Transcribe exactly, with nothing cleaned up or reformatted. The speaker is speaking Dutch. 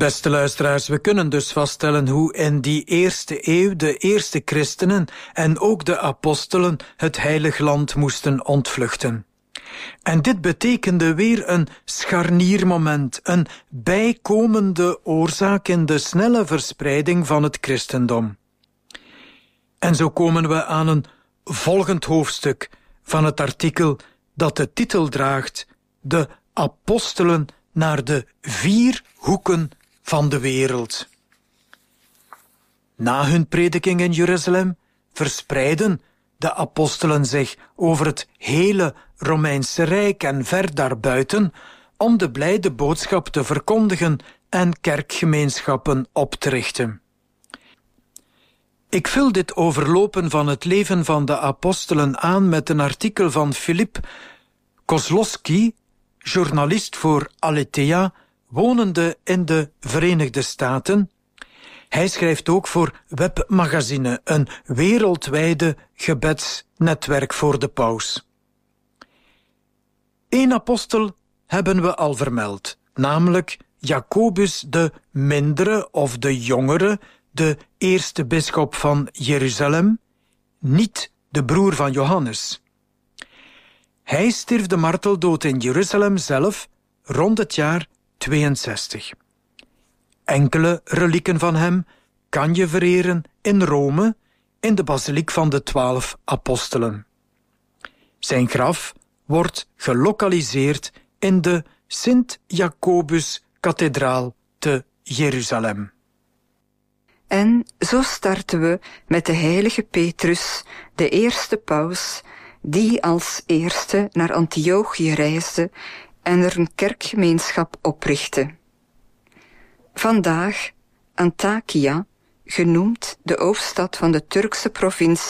Beste luisteraars, we kunnen dus vaststellen hoe in die eerste eeuw de eerste christenen en ook de apostelen het heilig land moesten ontvluchten. En dit betekende weer een scharniermoment, een bijkomende oorzaak in de snelle verspreiding van het christendom. En zo komen we aan een volgend hoofdstuk van het artikel dat de titel draagt: De apostelen naar de vier hoeken van de wereld. Na hun prediking in Jeruzalem verspreidden de apostelen zich over het hele Romeinse Rijk en ver daarbuiten om de blijde boodschap te verkondigen en kerkgemeenschappen op te richten. Ik vul dit overlopen van het leven van de apostelen aan met een artikel van Filip Kozlowski, journalist voor Aletheia, wonende in de Verenigde Staten. Hij schrijft ook voor Webmagazine, een wereldwijde gebedsnetwerk voor de paus. Eén apostel hebben we al vermeld, namelijk Jacobus de Mindere of de Jongere, de eerste bisschop van Jeruzalem, niet de broer van Johannes. Hij stierf de marteldood in Jeruzalem zelf rond het jaar tweeënzestig. Enkele relieken van hem kan je vereren in Rome, in de basiliek van de twaalf apostelen. Zijn graf wordt gelokaliseerd in de Sint-Jacobus-kathedraal te Jeruzalem. En zo starten we met de heilige Petrus, de eerste paus, die als eerste naar Antiochië reisde en er een kerkgemeenschap oprichtte. Vandaag Antakya, genoemd de hoofdstad van de Turkse provincie